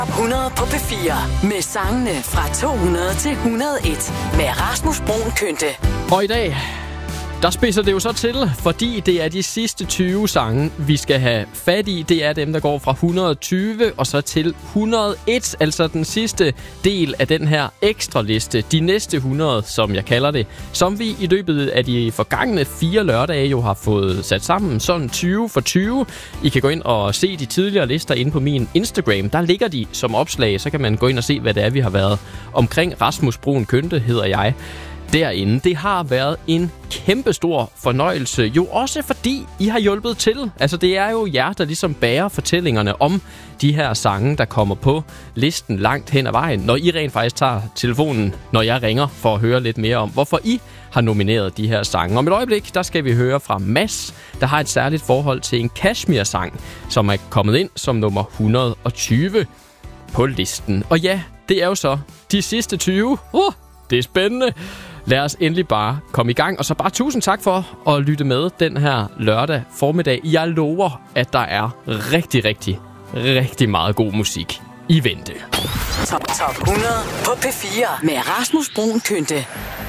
100 på P4 med sangene fra 200 til 101 med Rasmus Bruun Kynte. Og i dag, der spidser det jo så til, fordi det er de sidste 20 sange, vi skal have fat i. Det er dem, der går fra 120 og så til 101, altså den sidste del af den her ekstra liste. De næste 100, som jeg kalder det, som vi i løbet af de forgangne 4 lørdage jo har fået sat sammen. Sådan 20 for 20. I kan gå ind og se de tidligere lister inde på min Instagram. Der ligger de som opslag, så kan man gå ind og se, hvad det er, vi har været omkring. Rasmus Bruun Kynte hedder jeg derinde. Det har været en kæmpestor fornøjelse, jo også fordi I har hjulpet til. Altså det er jo jer, der ligesom bærer fortællingerne om de her sange, der kommer på listen langt hen ad vejen, når I rent faktisk tager telefonen, når jeg ringer, for at høre lidt mere om, hvorfor I har nomineret de her sange. Om et øjeblik, der skal vi høre fra Mads, der har et særligt forhold til en Kashmir-sang, som er kommet ind som nummer 120 på listen. Og ja, det er jo så de sidste 20. Det er spændende. Lad os endelig bare komme i gang. Og så bare tusind tak for at lytte med den her lørdag formiddag. Jeg lover, at der er rigtig meget god musik i vente. Top 100 på P4 med Rasmus Bruun Kynte.